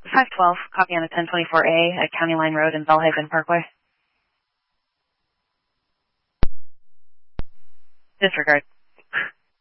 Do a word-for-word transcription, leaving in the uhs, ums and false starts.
five twelve, copy on a ten twenty-four A at County Line Road and Belhaven Parkway. Disregard.